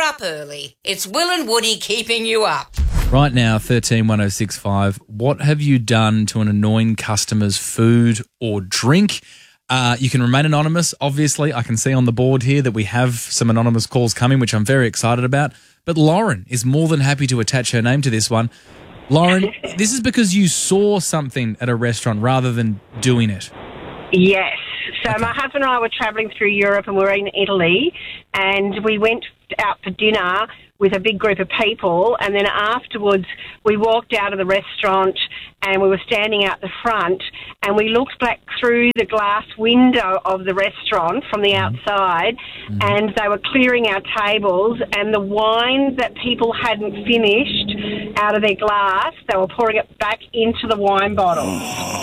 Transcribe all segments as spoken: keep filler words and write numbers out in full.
up early. It's Will and Woody keeping you up. Right now, thirteen one oh six five, what have you done to an annoying customer's food or drink? Uh, you can remain anonymous, obviously. I can see on the board here that we have some anonymous calls coming, which I'm very excited about. But Lauren is more than happy to attach her name to this one. Lauren, this is because you saw something at a restaurant rather than doing it. Yes. So Okay. my husband and I were travelling through Europe and we were in Italy, and we went out for dinner with a big group of people, and then afterwards we walked out of the restaurant and we were standing out the front, and we looked back through the glass window of the restaurant from the outside, mm-hmm. and they were clearing our tables, and the wine that people hadn't finished out of their glass, they were pouring it back into the wine bottles.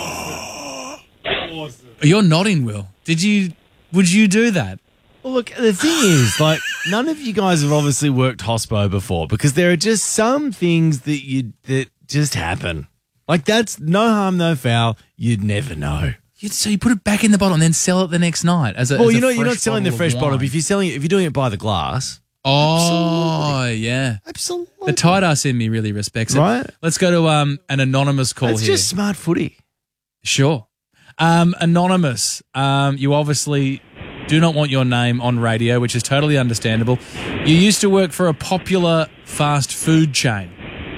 Awesome. You're nodding, Will. Did you? Would you do that? Well, look, the thing is, like, none of you guys have obviously worked hospo before, because there are just some things that you that just happen. Like, that's no harm, no foul. You'd never know. You'd, so you put it back in the bottle and then sell it the next night as a. Well, as you a know, you're fresh not selling the bottle fresh of bottle, wine. but if you're selling it, if you're doing it by the glass. Oh, Absolutely. yeah. Absolutely. The tight ass in me really respects it. Right. Let's go to um an anonymous call It's here. just smart footy. Sure. Um, anonymous, um, you obviously do not want your name on radio, which is totally understandable. You used to work for a popular fast food chain.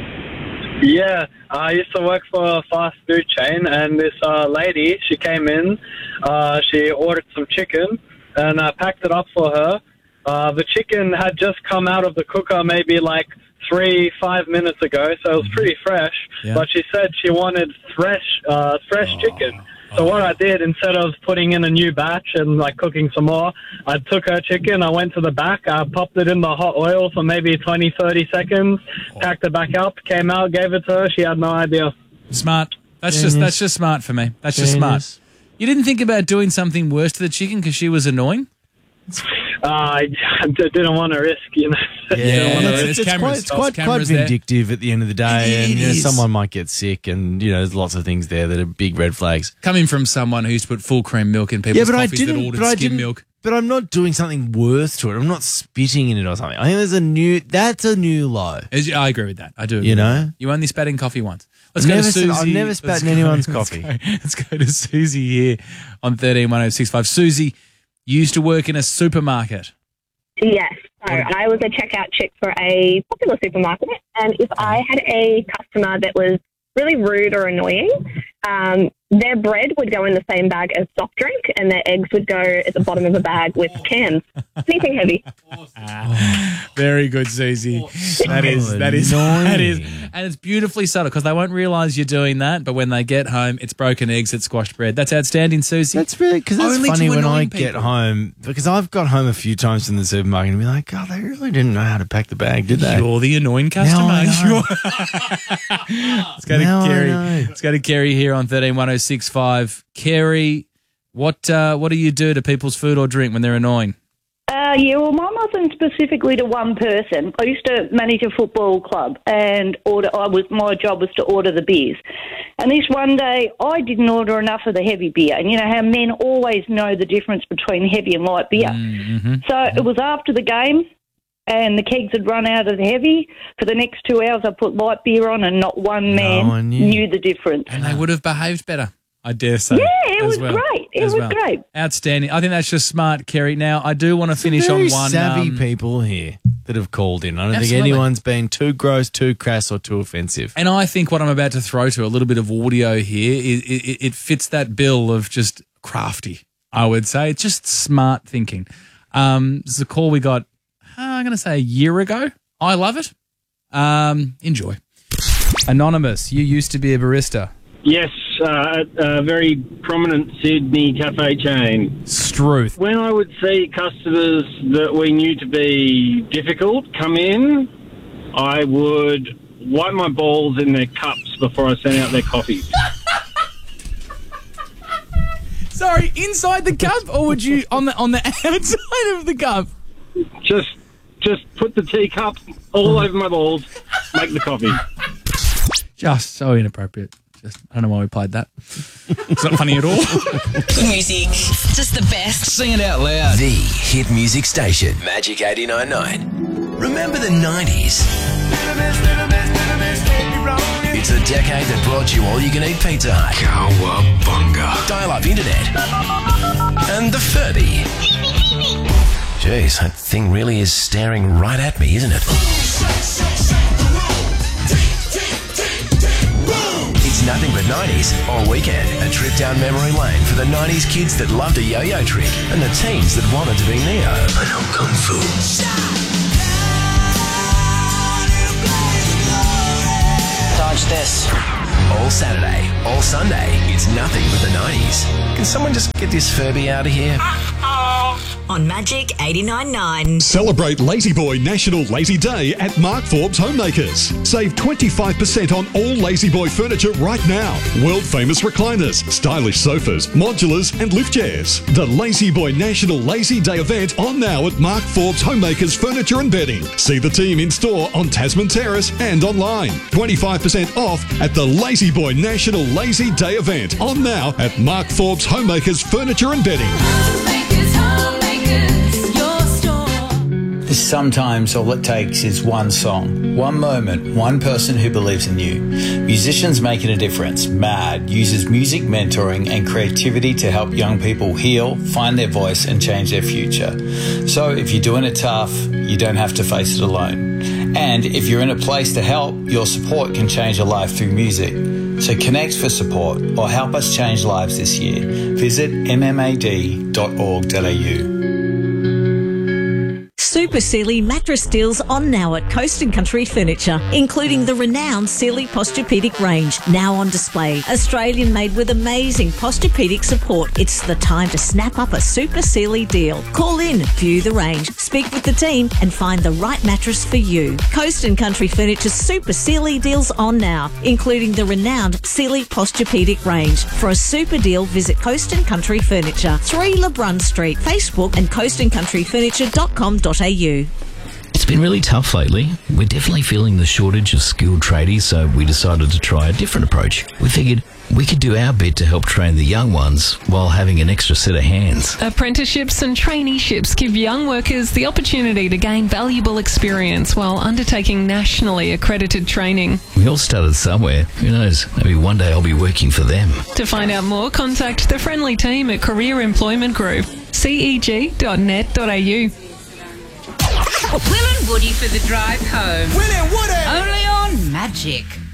Yeah, I used to work for a fast food chain, and this uh, lady, she came in, uh, she ordered some chicken, and I packed it up for her. Uh, the chicken had just come out of the cooker maybe like three, five minutes ago, so it was pretty fresh, Yeah. but she said she wanted fresh, uh, fresh Oh. chicken. So what I did, instead of putting in a new batch and like cooking some more, I took her chicken, I went to the back, I popped it in the hot oil for maybe twenty, thirty seconds, packed it back up, came out, gave it to her. She had no idea. Smart. That's Genius. just that's just smart for me. That's just Genius. smart. You didn't think about doing something worse to the chicken because she was annoying? Uh, I didn't want to risk, you know. Yeah, it's, there's it's cameras. quite, it's There's quite, quite cameras there. vindictive at the end of the day, It and you know, is. someone might get sick, and you know, there's lots of things there that are big red flags. Coming from someone who's put full cream milk in people's Yeah, but I coffees that didn't. ordered But I skim didn't. milk. But I'm not doing something worse to it. I'm not spitting in it or something. I think there's a new. That's a new low. As- I agree with that. I do. agree You with know? that. You only spat in coffee once. Let's I've go never to said- Susie. I've never Let's spat in go- anyone's let's coffee. go- Let's go to Susie here on thirteen one oh six five. Susie, you used to work in a supermarket. Yes. So I was a checkout chick for a popular supermarket, and if I had a customer that was really rude or annoying, um, their bread would go in the same bag as soft drink, and their eggs would go at the bottom of a bag with cans. Anything heavy. Ah, very good, Susie. That is, that is, that is, and it's beautifully subtle because they won't realise you're doing that, but when they get home, it's broken eggs, it's squashed bread. That's outstanding, Susie. That's really because that's Only to funny when I annoying get people. home, because I've got home a few times from the supermarket and be like, God, they really didn't know how to pack the bag, did they? You're the annoying customer. Now I know. Let's go to Now I Kerry. know. Let's go to Kerry here on thirteen one oh six five. Kerry, what uh, what do you do to people's food or drink when they're annoying? Uh, yeah, well, mine wasn't specifically to one person. I used to manage a football club, and order. I was my job was to order the beers. And this one day, I didn't order enough of the heavy beer. And you know how men always know the difference between heavy and light beer. Mm-hmm. So it was after the game, and the kegs had run out of the heavy. For the next two hours, I put light beer on, and not one man one knew. knew the difference. And they would have behaved better, I dare say. Yeah, it as was well, great. It as was well. great. Outstanding. I think that's just smart, Kerry. Now, I do want to finish Very on one. savvy um, people here that have called in. I don't Absolutely. think anyone's been too gross, too crass, or too offensive. And I think what I'm about to throw to, a little bit of audio here, it, it, it fits that bill of just crafty, I would say. It's just smart thinking. Um, this is a call we got, uh, I'm going to say a year ago. I love it. Um, enjoy. Anonymous, you used to be a barista. Yes, uh, a very prominent Sydney cafe chain. Struth. When I would see customers that we knew to be difficult come in, I would wipe my balls in their cups before I sent out their coffees. Sorry, inside the cup, or would you on the on the outside of the cup? Just, just put the teacup all over my balls, make the coffee. Just so inappropriate. Just I don't know why we played that. It's not funny at all. Music. Just the best. Sing it out loud. The Hit Music Station. Magic eighty-nine point nine. Remember the nineties? It's the decade that brought you all-you-can-eat Pizza Hut, Cowabunga, dial-up internet, and the Furby. Jeez, that thing really is staring right at me, isn't it? It's nothing but nineties all weekend. A trip down memory lane for the nineties kids that loved a yo-yo trick and the teens that wanted to be Neo. I know Kung Fu. Dodge this. All Saturday, all Sunday, it's nothing but the nineties. Can someone just get this Furby out of here? On Magic eighty-nine point nine. Celebrate Lazy Boy National Lazy Day at Mark Forbes Homemakers. Save twenty-five percent on all Lazy Boy furniture right now. World famous recliners, stylish sofas, modulars and lift chairs. The Lazy Boy National Lazy Day event on now at Mark Forbes Homemakers Furniture and Bedding. See the team in store on Tasman Terrace and online. twenty-five percent off at the Lazy Boy National Lazy Day event on now at Mark Forbes Homemakers Furniture and Bedding. Sometimes all it takes is one song, one moment, one person who believes in you. Musicians Making a Difference, MAD, uses music mentoring and creativity to help young people heal, find their voice and change their future. So if you're doing it tough, you don't have to face it alone. And if you're in a place to help, your support can change a life through music. So connect for support or help us change lives this year. Visit m m a d dot org dot a u. Super Sealy mattress deals on now at Coast and Country Furniture, including the renowned Sealy Posturepedic range, now on display. Australian made with amazing Posturepedic support. It's the time to snap up a Super Sealy deal. Call in, view the range, speak with the team and find the right mattress for you. Coast and Country Furniture's Super Sealy deals on now, including the renowned Sealy Posturepedic range. For a super deal, visit Coast and Country Furniture, three LeBrun Street, Facebook and coast and country furniture dot com dot a u. It's been really tough lately. We're definitely feeling the shortage of skilled tradies, so we decided to try a different approach. We figured we could do our bit to help train the young ones while having an extra set of hands. Apprenticeships and traineeships give young workers the opportunity to gain valuable experience while undertaking nationally accredited training. We all started somewhere. Who knows? Maybe one day I'll be working for them. To find out more, contact the friendly team at Career Employment Group, c e g dot net dot a u. Will and Woody for the drive home. Will and Woody! Only on Magic.